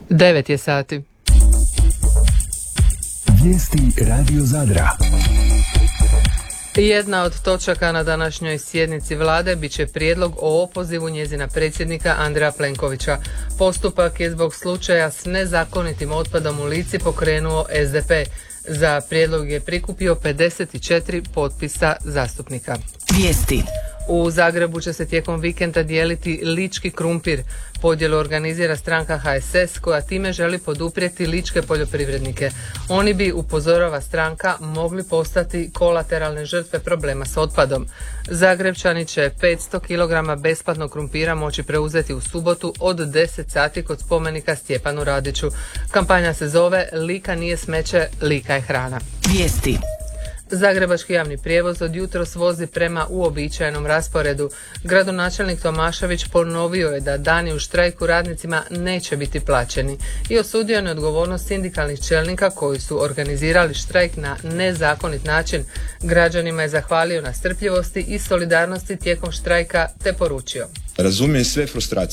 9 je sati. Vijesti Radio Zadra. Jedna od točaka na današnjoj sjednici vlade bit će prijedlog o opozivu njezina predsjednika Andreja Plenkovića. Postupak je zbog slučaja s nezakonitim otpadom u Lici pokrenuo SDP. Za prijedlog je prikupio 54 potpisa zastupnika. Vijesti. U Zagrebu će se tijekom vikenda dijeliti lički krumpir. Podjelu organizira stranka HSS koja time želi poduprijeti ličke poljoprivrednike. Oni bi, upozorava stranka, mogli postati kolateralne žrtve problema s otpadom. Zagrebčani će 500 kg besplatnog krumpira moći preuzeti u subotu od 10 sati kod spomenika Stjepanu Radiću. Kampanja se zove Lika nije smeće, Lika je hrana. Vijesti. Zagrebački javni prijevoz od jutros vozi prema uobičajenom rasporedu. Gradonačelnik Tomašević ponovio je da dani u štrajku radnicima neće biti plaćeni i osudio je neodgovornost sindikalnih čelnika koji su organizirali štrajk na nezakonit način. Građanima je zahvalio na strpljivosti i solidarnosti tijekom štrajka te poručio: Razumijem sve frustracije